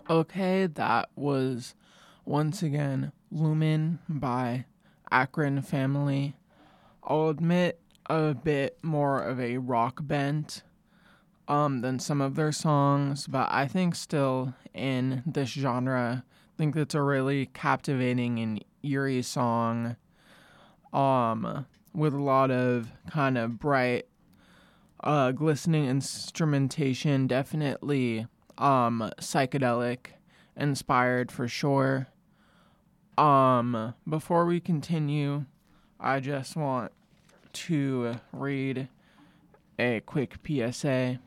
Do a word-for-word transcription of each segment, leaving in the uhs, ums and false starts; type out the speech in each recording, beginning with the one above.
Okay, that was once again Lumen by Akron Family. I'll admit a bit more of a rock bent um than some of their songs, but I think still in this genre, I think it's a really captivating and eerie song um with a lot of kind of bright uh glistening instrumentation, definitely um psychedelic inspired for sure. Um before we continue, I just want to read a quick P S A.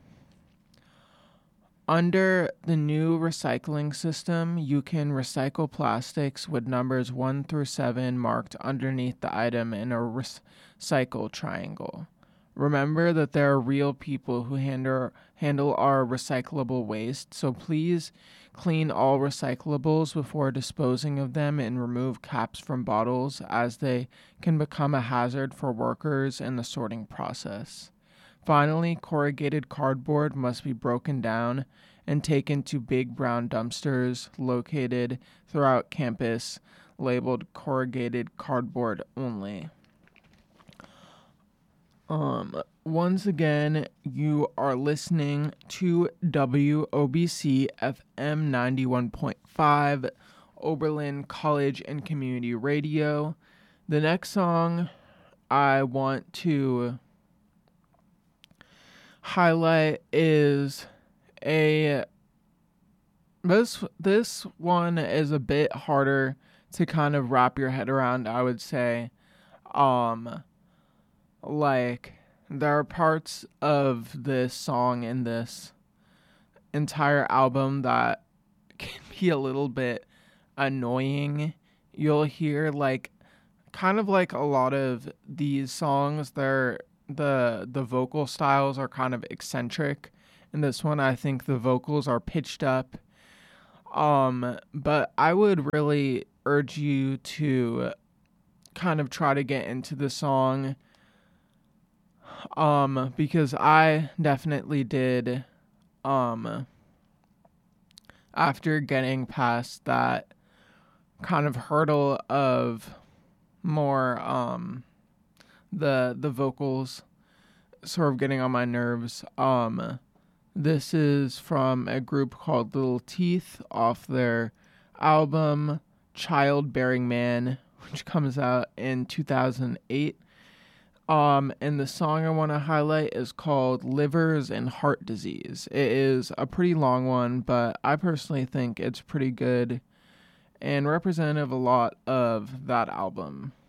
Under the new recycling system, you can recycle plastics with numbers one through seven marked underneath the item in a recycle triangle. Remember that there are real people who handle, handle our recyclable waste, so please clean all recyclables before disposing of them and remove caps from bottles, as they can become a hazard for workers in the sorting process. Finally, corrugated cardboard must be broken down and taken to big brown dumpsters located throughout campus, labeled corrugated cardboard only. Um, once again, you are listening to W O B C F M ninety-one point five, Oberlin College and Community Radio. The next song I want to highlight is a this this one is a bit harder to kind of wrap your head around, I would say. Um like there are parts of this song in this entire album that can be a little bit annoying. You'll hear like kind of like a lot of these songs, they're the the vocal styles are kind of eccentric. In this one, I think the vocals are pitched up. Um, but I would really urge you to kind of try to get into the song. Um, because I definitely did. Um, after getting past that kind of hurdle of more um the the vocals sort of getting on my nerves. Um, this is from a group called Little Teeth off their album Childbearing Man, which comes out in two thousand eight. Um, and the song I want to highlight is called Livers and Heart Disease. It is a pretty long one, but I personally think it's pretty good and representative a lot of that album.